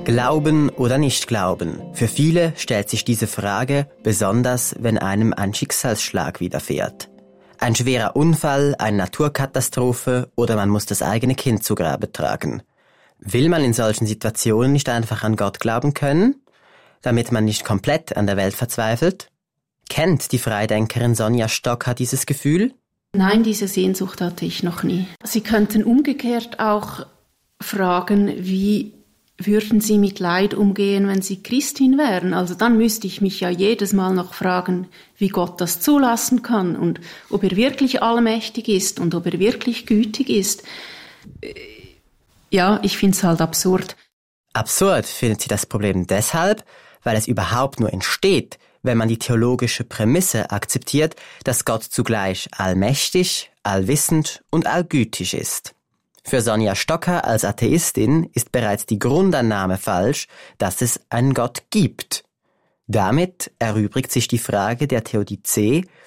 Glauben oder nicht glauben? Für viele stellt sich diese Frage, besonders wenn einem ein Schicksalsschlag widerfährt. Ein schwerer Unfall, eine Naturkatastrophe oder man muss das eigene Kind zu Grabe tragen. Will man in solchen Situationen nicht einfach an Gott glauben können, damit man nicht komplett an der Welt verzweifelt? Kennt die Freidenkerin Sonja Stocker dieses Gefühl? Nein, diese Sehnsucht hatte ich noch nie. Sie könnten umgekehrt auch fragen, wie würden Sie mit Leid umgehen, wenn Sie Christin wären? Also dann müsste ich mich ja jedes Mal noch fragen, wie Gott das zulassen kann und ob er wirklich allmächtig ist und ob er wirklich gütig ist. Ja, ich finde es halt absurd. Absurd findet sie das Problem deshalb, weil es überhaupt nur entsteht, wenn man die theologische Prämisse akzeptiert, dass Gott zugleich allmächtig, allwissend und allgütig ist. Für Sonja Stocker als Atheistin ist bereits die Grundannahme falsch, dass es einen Gott gibt. Damit erübrigt sich die Frage der Theodizee